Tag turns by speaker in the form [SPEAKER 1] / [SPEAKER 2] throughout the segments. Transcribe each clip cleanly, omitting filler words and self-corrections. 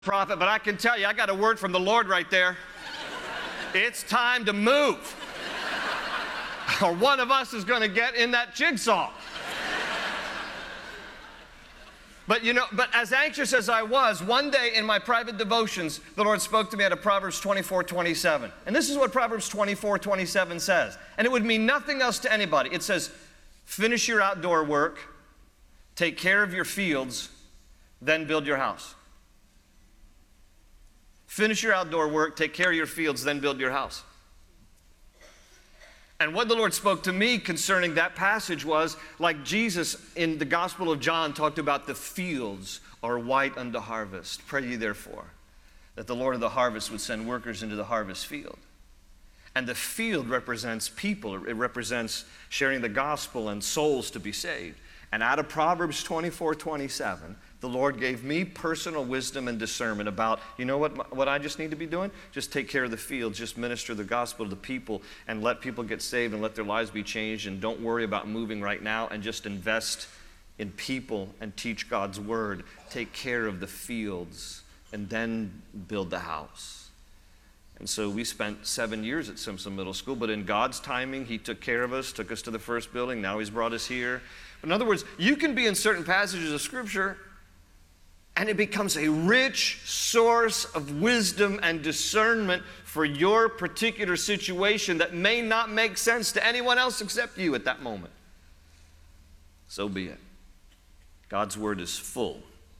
[SPEAKER 1] prophet, but I can tell you, I got a word from the Lord right there. It's time to move. Or one of us is going to get in that jigsaw. But as anxious as I was, one day in my private devotions, the Lord spoke to me out of Proverbs 24:27. And this is what Proverbs 24:27 says. And it would mean nothing else to anybody. It says, finish your outdoor work, take care of your fields, then build your house. Finish your outdoor work, take care of your fields, then build your house. And what the Lord spoke to me concerning that passage was, like Jesus in the Gospel of John talked about, the fields are white unto harvest. Pray ye therefore that the Lord of the harvest would send workers into the harvest field. And the field represents people. It represents sharing the gospel and souls to be saved. And out of Proverbs 24:27, the Lord gave me personal wisdom and discernment about, you know what I just need to be doing? Just take care of the field, just minister the gospel to the people and let people get saved and let their lives be changed, and don't worry about moving right now, and just invest in people and teach God's word. Take care of the fields and then build the house. And so we spent 7 years at Simpson Middle School, but in God's timing, He took care of us, took us to the first building. Now He's brought us here. In other words, you can be in certain passages of Scripture and it becomes a rich source of wisdom and discernment for your particular situation that may not make sense to anyone else except you at that moment. So be it. God's word is full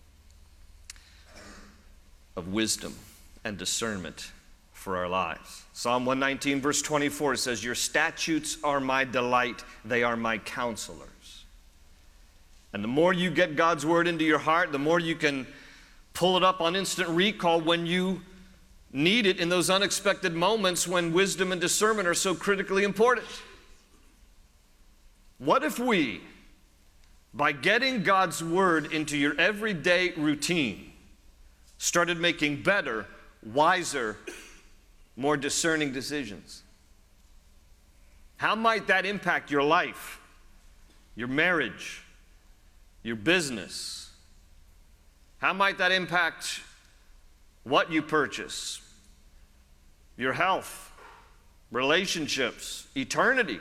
[SPEAKER 1] of wisdom and discernment for our lives. Psalm 119 verse 24 says, your statutes are my delight, they are my counselors. And the more you get God's word into your heart, the more you can pull it up on instant recall when you need it in those unexpected moments when wisdom and discernment are so critically important. What if we, by getting God's word into your everyday routine, started making better, wiser, more discerning decisions? How might that impact your life, your marriage, your business? How might that impact what you purchase, your health, relationships, eternity?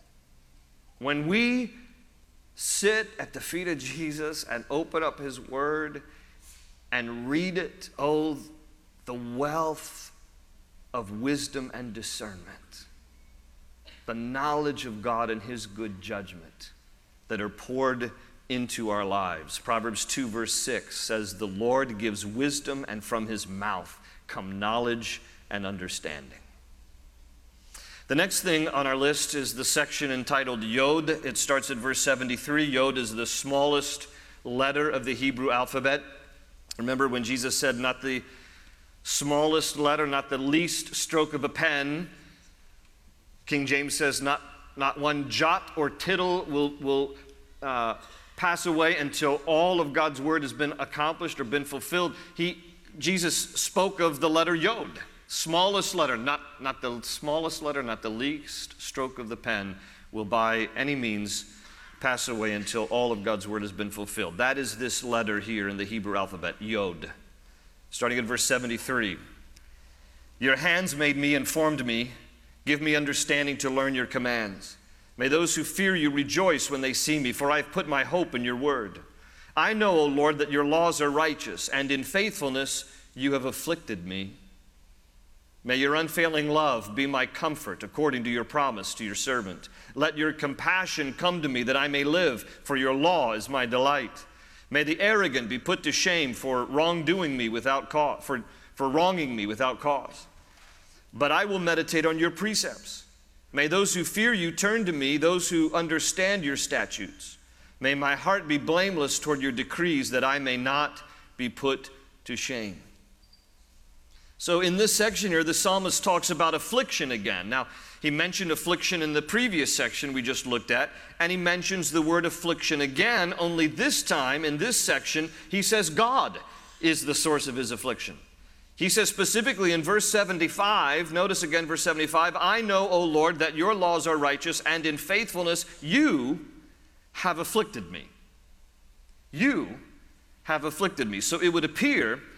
[SPEAKER 1] When we sit at the feet of Jesus and open up His word and read it, oh, the wealth of wisdom and discernment, the knowledge of God and His good judgment that are poured into our lives. Proverbs 2 verse 6 says, the Lord gives wisdom, and from His mouth come knowledge and understanding. The next thing on our list is the section entitled Yod. It starts at verse 73. Yod is the smallest letter of the Hebrew alphabet. Remember when Jesus said, not the smallest letter, not the least stroke of a pen. King James says, not one jot or tittle will pass away until all of God's word has been accomplished or been fulfilled. Jesus spoke of the letter Yod, smallest letter, not the smallest letter, not the least stroke of the pen will by any means pass away until all of God's word has been fulfilled. That is this letter here in the Hebrew alphabet, Yod. Starting at verse 73. Your hands made me and formed me. Give me understanding to learn your commands. May those who fear you rejoice when they see me, for I have put my hope in your word. I know, O Lord, that your laws are righteous, and in faithfulness you have afflicted me. May your unfailing love be my comfort, according to your promise to your servant. Let your compassion come to me, that I may live, for your law is my delight. May the arrogant be put to shame for wrongdoing me without cause, for wronging me without cause. But I will meditate on your precepts. May those who fear you turn to me, those who understand your statutes. May my heart be blameless toward your decrees, that I may not be put to shame. So in this section here, the psalmist talks about affliction again. Now, he mentioned affliction in the previous section we just looked at, and he mentions the word affliction again, only this time, in this section, he says God is the source of his affliction. He says specifically in verse 75, notice again verse 75, I know, O Lord, that your laws are righteous, and in faithfulness you have afflicted me. You have afflicted me. So it would appear